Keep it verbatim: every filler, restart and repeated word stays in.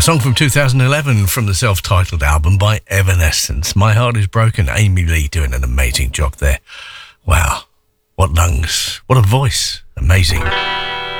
A song from two thousand eleven from the self-titled album by Evanescence. My Heart Is Broken. Amy Lee doing an amazing job there. Wow. What lungs. What a voice. Amazing.